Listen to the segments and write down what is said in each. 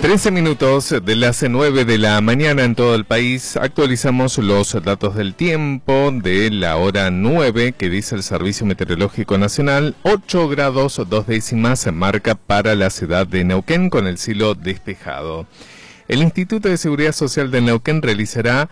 13 minutos de las 9 de la mañana en todo el país. Actualizamos los datos del tiempo de la hora 9 que dice el Servicio Meteorológico Nacional. 8 grados 2 décimas marca para la ciudad de Neuquén con el cielo despejado. El Instituto de Seguridad Social de Neuquén realizará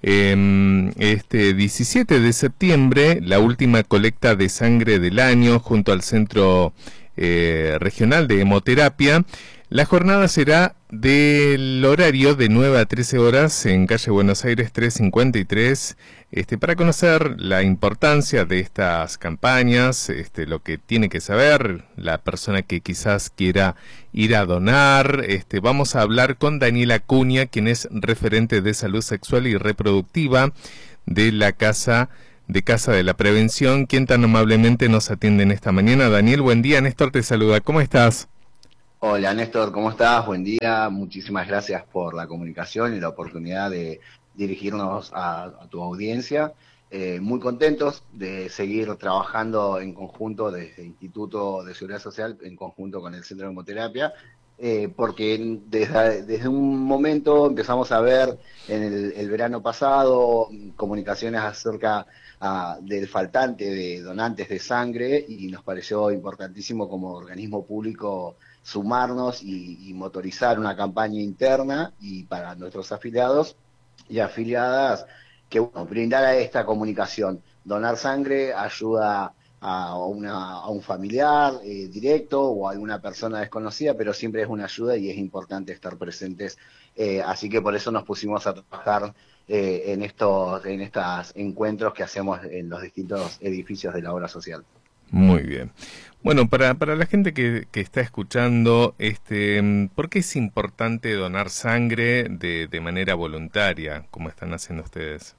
este 17 de septiembre la última colecta de sangre del año junto al Centro Regional de Hemoterapia. La jornada será del horario de 9 a 13 horas en calle Buenos Aires 353, para conocer la importancia de estas campañas, lo que tiene que saber la persona que quizás quiera ir a donar. Vamos a hablar con Daniela Acuña, quien es referente de salud sexual y reproductiva de la Casa de la Prevención, quien tan amablemente nos atiende en esta mañana. Daniel, buen día. Néstor te saluda. ¿Cómo estás? Hola Néstor, ¿cómo estás? Buen día, muchísimas gracias por la comunicación y la oportunidad de dirigirnos a tu audiencia. Muy contentos de seguir trabajando en conjunto desde el Instituto de Seguridad Social, en conjunto con el Centro de Hemoterapia, porque desde un momento empezamos a ver en el verano pasado comunicaciones acerca del faltante de donantes de sangre y nos pareció importantísimo como organismo público sumarnos y motorizar una campaña interna y para nuestros afiliados y afiliadas que brindar a esta comunicación. Donar sangre ayuda a un familiar directo o a alguna persona desconocida, pero siempre es una ayuda y es importante estar presentes. Así que por eso nos pusimos a trabajar en estos encuentros que hacemos en los distintos edificios de la obra social. Muy bien. Bueno, para la gente que está escuchando, ¿por qué es importante donar sangre de manera voluntaria, como están haciendo ustedes?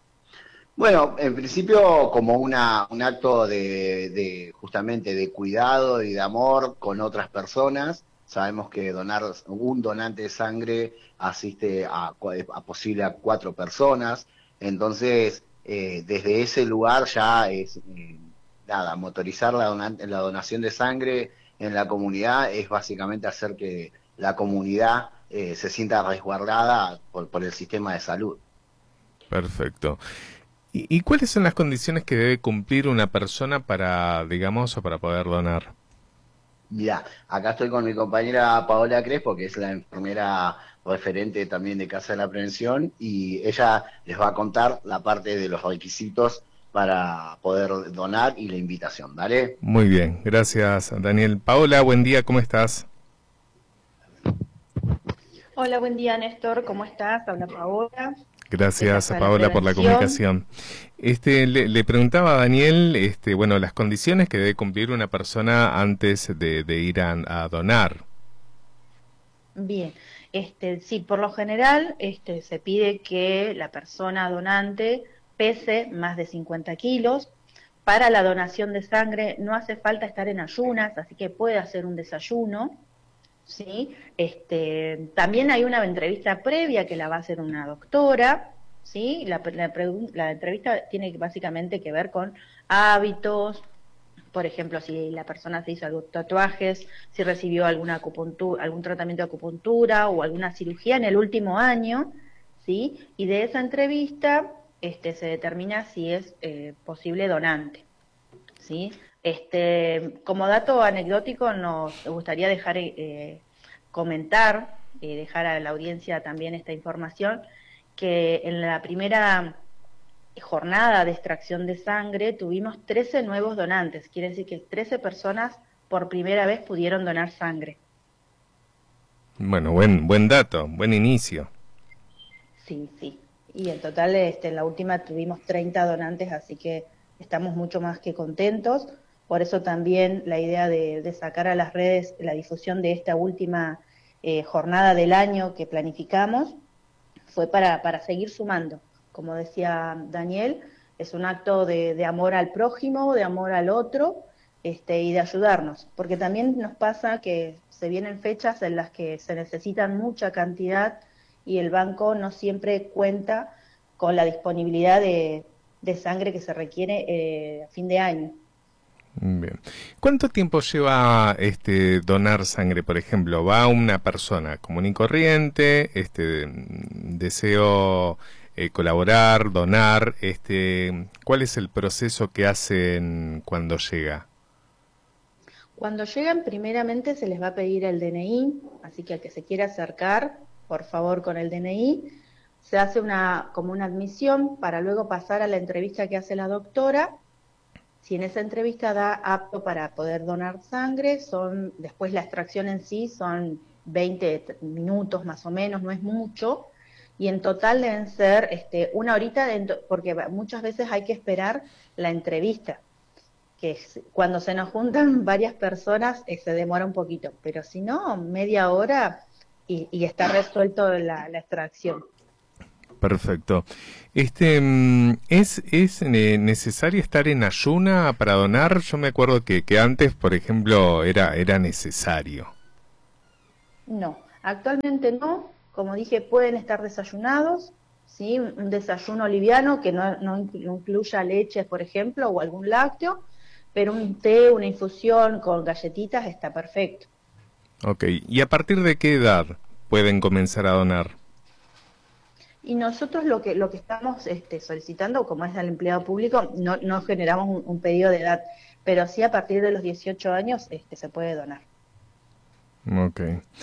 Bueno, en principio como un acto justamente de cuidado y de amor con otras personas. Sabemos que un donante de sangre asiste a posible a 4 personas. Entonces, desde ese lugar ya es, motorizar la donación de sangre en la comunidad es básicamente hacer que la comunidad se sienta resguardada por el sistema de salud. Perfecto. ¿Y cuáles son las condiciones que debe cumplir una persona para poder donar? Mira, acá estoy con mi compañera Paola Crespo, que es la enfermera referente también de Casa de la Prevención, y ella les va a contar la parte de los requisitos para poder donar y la invitación, ¿vale? Muy bien, gracias, Daniel. Paola, buen día, ¿cómo estás? Hola, buen día Néstor, ¿cómo estás? Habla Paola, de Gracias, Casa de la Paola, por la Prevención. comunicación. Le preguntaba a Daniel, las condiciones que debe cumplir una persona antes de ir a donar. Bien, sí, por lo general se pide que la persona donante pese más de 50 kilos. Para la donación de sangre no hace falta estar en ayunas, así que puede hacer un desayuno, ¿sí? También hay una entrevista previa que la va a hacer una doctora, ¿sí? La entrevista tiene básicamente que ver con hábitos, por ejemplo, si la persona se hizo algún tatuajes, si recibió alguna algún tratamiento de acupuntura o alguna cirugía en el último año, ¿sí? Y de esa entrevista se determina si es posible donante, ¿sí? Como dato anecdótico nos gustaría dejar comentar, dejar a la audiencia también esta información, que en la primera jornada de extracción de sangre tuvimos 13 nuevos donantes, quiere decir que 13 personas por primera vez pudieron donar sangre. Bueno, buen dato, buen inicio. Sí, sí. Y en total, en la última tuvimos 30 donantes, así que estamos mucho más que contentos. Por eso también la idea de sacar a las redes la difusión de esta última jornada del año que planificamos fue para seguir sumando. Como decía Daniel, es un acto de amor al prójimo, de amor al otro, y de ayudarnos, porque también nos pasa que se vienen fechas en las que se necesitan mucha cantidad y el banco no siempre cuenta con la disponibilidad de sangre que se requiere a fin de año. Bien. ¿Cuánto tiempo lleva donar sangre, por ejemplo? Va una persona común y corriente, deseo colaborar, donar, ¿cuál es el proceso que hacen cuando llega? Cuando llegan, primeramente se les va a pedir el DNI, así que al que se quiera acercar, por favor con el DNI, se hace como una admisión para luego pasar a la entrevista que hace la doctora. Si en esa entrevista da apto para poder donar sangre, después la extracción en sí son 20 minutos más o menos, no es mucho, y en total deben ser una horita, porque muchas veces hay que esperar la entrevista, cuando se nos juntan varias personas se demora un poquito, pero si no, media hora y está resuelto la extracción. Perfecto. ¿Es necesario estar en ayuna para donar? Yo me acuerdo que antes, por ejemplo, era necesario. No, actualmente no. Como dije, pueden estar desayunados, ¿sí? Un desayuno liviano que no incluya leche, por ejemplo, o algún lácteo, pero un té, una infusión con galletitas está perfecto. Ok, ¿y a partir de qué edad pueden comenzar a donar? Y nosotros lo que estamos solicitando, como es el empleado público, no generamos un pedido de edad, pero sí a partir de los 18 años se puede donar. Ok.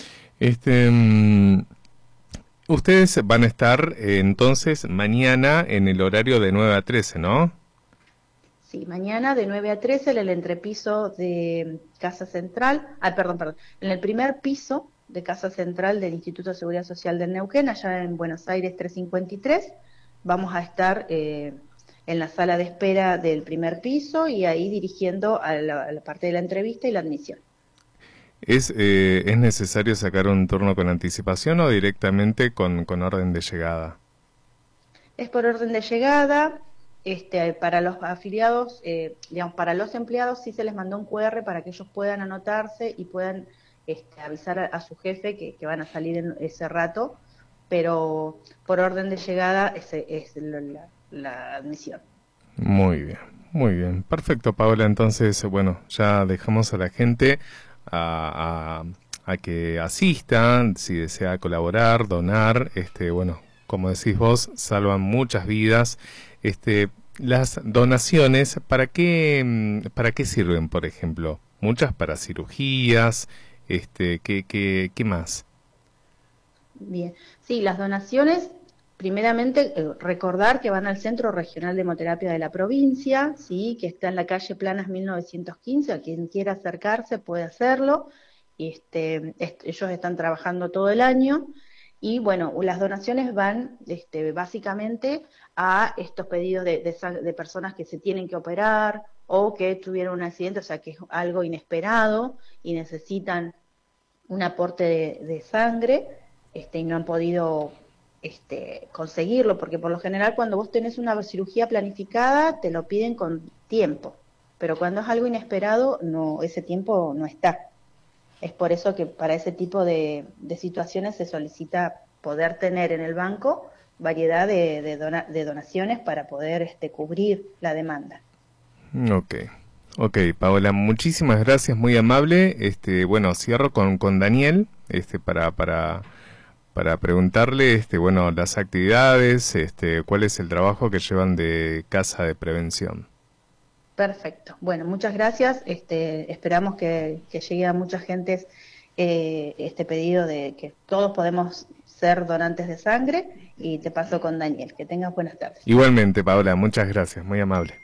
Ustedes van a estar entonces mañana en el horario de 9 a 13, ¿no? Sí, mañana de 9 a 13 en el entrepiso de Casa Central, perdón, en el primer piso de Casa Central del Instituto de Seguridad Social del Neuquén, allá en Buenos Aires 353. Vamos a estar en la sala de espera del primer piso y ahí dirigiendo a la parte de la entrevista y la admisión. ¿Es necesario sacar un turno con anticipación o directamente con orden de llegada? Es por orden de llegada. Para los afiliados, digamos, para los empleados sí se les mandó un QR para que ellos puedan anotarse y puedan avisar a su jefe que van a salir en ese rato, pero por orden de llegada es la admisión. Muy bien, perfecto, Paola. Entonces, bueno, ya dejamos a la gente a que asistan, si desea colaborar, donar, bueno, como decís vos, salvan muchas vidas. Las donaciones, ¿para qué sirven, por ejemplo? Muchas para cirugías, ¿qué más? Bien, sí, las donaciones, primeramente recordar que van al Centro Regional de Hemoterapia de la provincia, sí, que está en la calle Planas 1915, a quien quiera acercarse puede hacerlo. Ellos están trabajando todo el año y bueno, las donaciones van básicamente a estos pedidos de personas que se tienen que operar o que tuvieron un accidente, o sea que es algo inesperado y necesitan un aporte de sangre, y no han podido conseguirlo, porque por lo general cuando vos tenés una cirugía planificada te lo piden con tiempo, pero cuando es algo inesperado no, ese tiempo no está. Es por eso que para ese tipo de situaciones se solicita poder tener en el banco variedad de donaciones para poder para la demanda. Ok, ok, Paola, muchísimas gracias, muy amable. Bueno, cierro con Daniel, para preguntarle, bueno, las actividades, cuál es el trabajo que llevan de Casa de Prevención. Perfecto. Bueno, muchas gracias. Esperamos que llegue a mucha gente este pedido de que todos podemos ser donantes de sangre, y te paso con Daniel. Que tengas buenas tardes. Igualmente, Paola, muchas gracias, muy amable.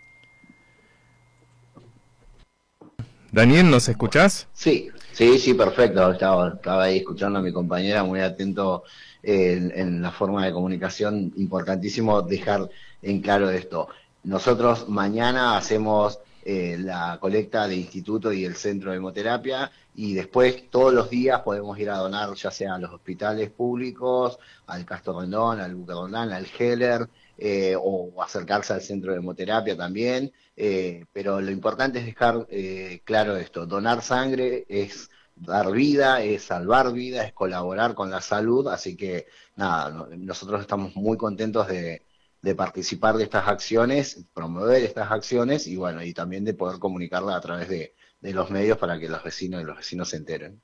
Daniel, ¿nos escuchás? Sí, perfecto. Estaba ahí escuchando a mi compañera, muy atento en la forma de comunicación. Importantísimo dejar en claro esto. Nosotros mañana hacemos la colecta de instituto y el centro de hemoterapia, y después todos los días podemos ir a donar, ya sea a los hospitales públicos, al Castro Rendón, al Buca Rondán, al Heller, o acercarse al centro de hemoterapia también. Pero lo importante es dejar claro esto: donar sangre es dar vida, es salvar vida, es colaborar con la salud. Así que nada, nosotros estamos muy contentos de de participar de estas acciones, promover estas acciones y bueno, y también de poder comunicarla a través de los medios para que los vecinos se enteren.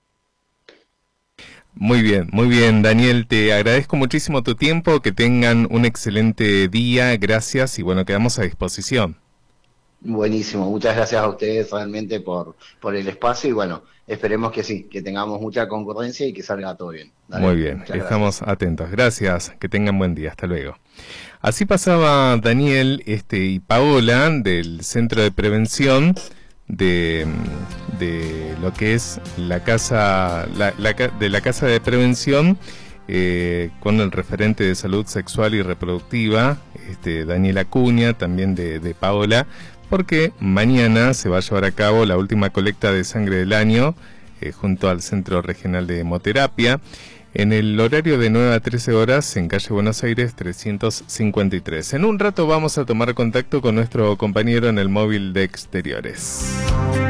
Muy bien, Daniel, te agradezco muchísimo tu tiempo, que tengan un excelente día, gracias y bueno, quedamos a disposición. Buenísimo, muchas gracias a ustedes realmente por el espacio y bueno, esperemos que sí, que tengamos mucha concurrencia y que salga todo bien. Dale, muy bien, estamos atentos, gracias, que tengan buen día, hasta luego. Así pasaba Daniel y Paola del Centro de Prevención de lo que es la casa de prevención con el referente de salud sexual y reproductiva, Daniel Acuña, también de Paola, porque mañana se va a llevar a cabo la última colecta de sangre del año junto al Centro Regional de Hemoterapia en el horario de 9 a 13 horas en calle Buenos Aires 353. En un rato vamos a tomar contacto con nuestro compañero en el móvil de exteriores.